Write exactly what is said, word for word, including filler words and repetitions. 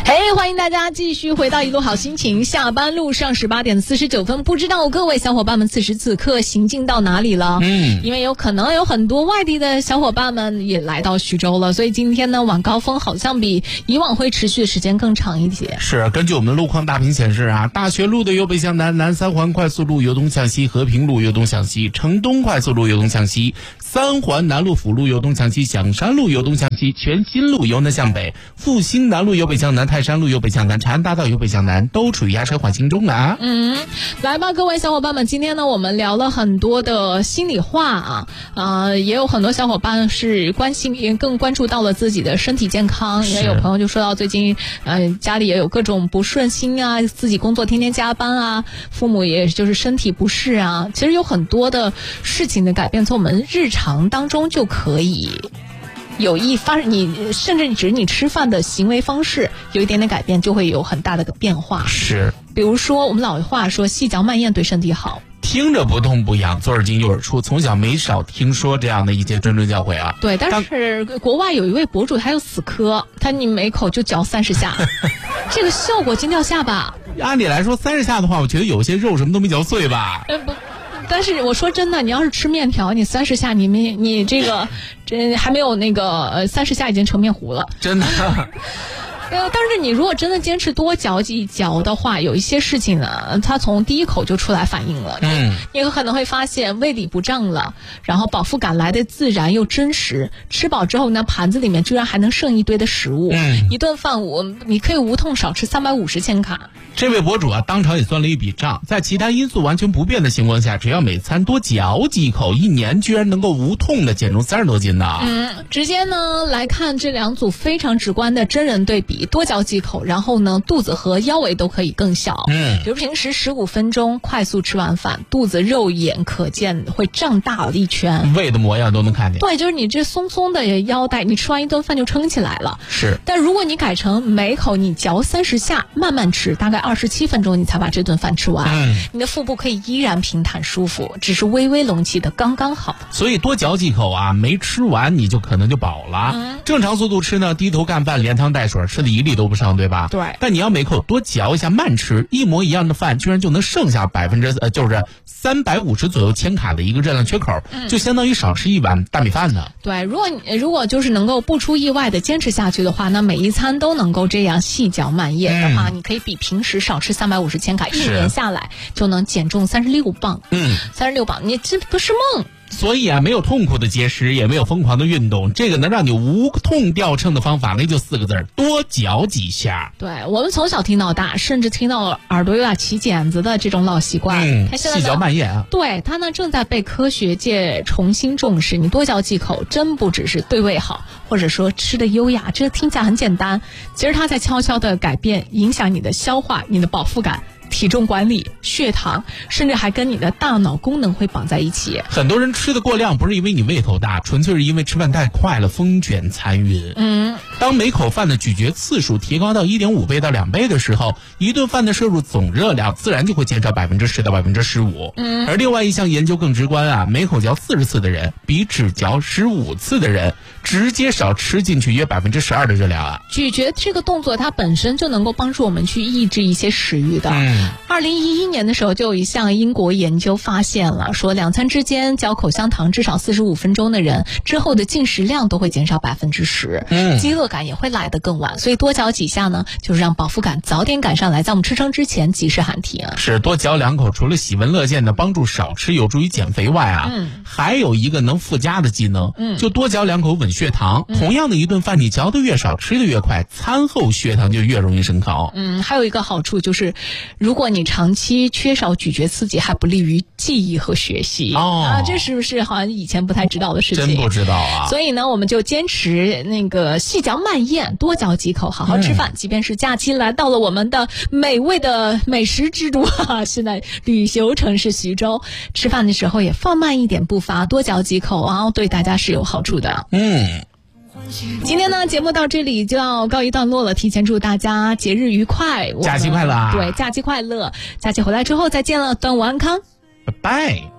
嘿、hey, 欢迎大家继续回到一路好心情。下班路上十八点四十九分，不知道各位小伙伴们此时此刻行进到哪里了？嗯，因为有可能有很多外地的小伙伴们也来到徐州了，所以今天呢晚高峰好像比以往会持续的时间更长一些。 是，根据我们路况大屏显示啊，大学路的由北向南，南三环快速路由东向西，和平路由东向西，城东快速路由东向西，三环南路辅路由东向西，响山路由东向西，全新路由南向北，复兴南路由北向南，泰山路由北向南，长安大道由北向南，都处于压车缓行中啊。 嗯，来吧，各位小伙伴们，今天呢，我们聊了很多的心里话啊，呃，也有很多小伙伴是关心，也更关注到了自己的身体健康。也有朋友就说到最近，呃，家里也有各种不顺心啊，自己工作天天加班啊，父母也就是身体不适啊。其实有很多的事情的改变，从我们日常当中就可以。有一发，你甚至只是你吃饭的行为方式有一点点改变，就会有很大的个变化。 是， 比如说我们老话说细嚼慢咽对身体好， 听着不痛不痒，左耳进右耳出，从小没少听说这样的一些谆谆教诲啊。 对，但是国外有一位博主他有死磕，他你每口就嚼三十下，这个效果惊掉下巴。 按理来说三十下的话，我觉得有些肉什么都没嚼碎吧。 呃不。但是我说真的，你要是吃面条，你三十下你没你这个这还没有那个呃三十下已经成面糊了， 真的。 呃，但是你如果真的坚持多嚼几嚼的话，有一些事情呢，它从第一口就出来反应了。嗯，你有可能会发现胃里不胀了，然后饱腹感来的自然又真实。吃饱之后呢，盘子里面居然还能剩一堆的食物。嗯，一顿饭我你可以无痛少吃三百五十千卡。 这位博主啊，当场也算了一笔账，在其他因素完全不变的情况下，只要每餐多嚼几口，一年居然能够无痛的减重三十多斤呢。 嗯，直接呢来看这两组非常直观的真人对比。多嚼几口，然后呢，肚子和腰围都可以更小。嗯，比如平时十五分钟快速吃完饭，肚子肉眼可见会胀大了一圈， 胃的模样都能看见。 对，就是你这松松的腰带，你吃完一顿饭就撑起来了。 是， 但如果你改成每口你嚼三十下，慢慢吃，大概二十七分钟你才把这顿饭吃完，嗯，你的腹部可以依然平坦舒服，只是微微隆起的刚刚好。 所以多嚼几口啊，没吃完你就可能就饱了。嗯，正常速度吃呢，低头干饭连汤带水吃的一粒都不剩，对吧？ 对。 但你要每口多嚼一下，慢吃，一模一样的饭，居然就能剩下百分之呃，就是三百五十左右千卡的一个热量缺口，嗯，就相当于少吃一碗大米饭呢。 对，如果你如果就是能够不出意外的坚持下去的话，那每一餐都能够这样细嚼慢咽的话，嗯，你可以比平时少吃三百五十千卡，一年下来就能减重三十六磅。嗯，三十六磅，你这不是梦。 所以啊，没有痛苦的节食，也没有疯狂的运动，这个能让你无痛掉秤的方法，那就四个字儿：多嚼几下。 对，我们从小听到大，甚至听到耳朵有点起茧子的这种老习惯， 嗯，细嚼慢咽啊。 对，它呢正在被科学界重新重视。你多嚼几口，真不只是对胃好，或者说吃的优雅，这听起来很简单，其实它在悄悄的改变，影响你的消化，你的饱腹感。体重管理、血糖，甚至还跟你的大脑功能会绑在一起。 很多人吃的过量，不是因为你胃口大，纯粹是因为吃饭太快了，风卷残云。嗯，当每口饭的咀嚼次数提高到一点五倍到两倍的时候，一顿饭的摄入总热量自然就会减少百分之十到百分之十五。嗯，而另外一项研究更直观啊，每口嚼四十次的人，比只嚼十五次的人，直接少吃进去约百分之十二的热量啊。 咀嚼这个动作，它本身就能够帮助我们去抑制一些食欲的。嗯。二零一一年的时候，就有一项英国研究发现了，说两餐之间嚼口香糖至少四十五分钟的人，之后的进食量都会减少百分之十，嗯，饥饿感也会来得更晚。所以多嚼几下呢，就是让饱腹感早点赶上来，在我们吃撑之前及时喊停。 是，多嚼两口，除了喜闻乐见的帮助少吃有助于减肥外啊，嗯，还有一个能附加的技能，嗯，就多嚼两口稳血糖。嗯，同样的一顿饭，你嚼得越少，吃得越快，餐后血糖就越容易升高。 嗯，还有一个好处就是，如果你长期缺少咀嚼刺激，还不利于记忆和学习。哦，啊，这是不是好像以前不太知道的事情？ 真不知道啊！ 所以呢，我们就坚持那个细嚼慢咽，多嚼几口，好好吃饭。嗯，即便是假期来到了我们的美味的美食之都啊，现在旅游城市徐州，吃饭的时候也放慢一点步伐，多嚼几口啊，对大家是有好处的。嗯。今天呢，节目到这里就要告一段落了。提前祝大家节日愉快， 假期快乐！ 对，假期快乐！假期回来之后再见了，端午安康， 拜拜。